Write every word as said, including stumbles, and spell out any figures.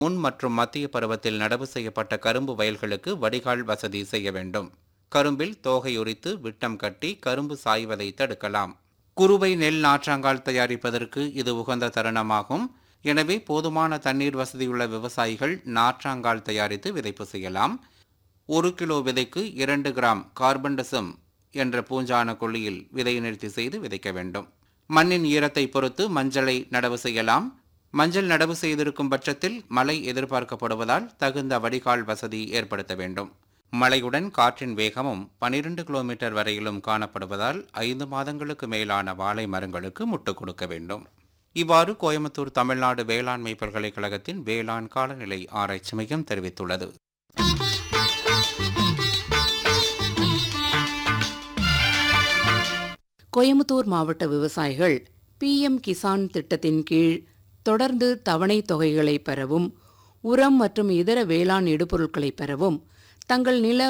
முன் மற்றும் மத்திய பருவத்தில் நடவு செய்யப்பட்ட கரும்பு வயல்களுக்கு வடிகால் வசதி செய்ய வேண்டும். கரும்பில் தோகை உரித்து விட்டம் கட்டி கரும்பு சாய்வதை தடுக்கலாம். குறுவை நெல் நாற்றாங்கால் தயாரிப்பதற்கு இது உகந்த தருணமாகும். எனவே போதுமான தண்ணீர் வசதியுள்ள விவசாயிகள் நாற்றாங்கால் தயாரித்து விதைப்பு செய்யலாம். ஒரு கிலோ விதைக்கு இரண்டு கிராம் கார்பன்டசம் என்ற பூஞ்சான கொல்லியில் விதை நிறுத்தி செய்து விதைக்க வேண்டும். மண்ணின் ஈரத்தை பொறுத்து மஞ்சளை நடவு செய்யலாம். மஞ்சள் நடவு செய்திருக்கும் பட்சத்தில் மழை எதிர்பார்க்கப்படுவதால் தகுந்த வடிகால் வசதி ஏற்படுத்த வேண்டும். மழையுடன் காற்றின் வேகமும் பனிரெண்டு கிலோமீட்டர் வரையிலும் காணப்படுவதால் ஐந்து மாதங்களுக்கு மேலான வாழை மரங்களுக்கு முட்டு கொடுக்க வேண்டும். இவ்வாறு கோயம்புத்தூர் தமிழ்நாடு வேளாண்மை பல்கலைக்கழகத்தின் வேளாண் காலநிலை ஆராய்ச்சி மையம் தெரிவித்துள்ளது. கோயம்புத்தூர் மாவட்ட விவசாயிகள் பி எம் கிசான் திட்டத்தின் கீழ் தொடர்ந்து தவணை தொகைகளை பெறவும், உரம் மற்றும் இதர வேளாண் இடுபொருட்களை பெறவும், தங்கள் நில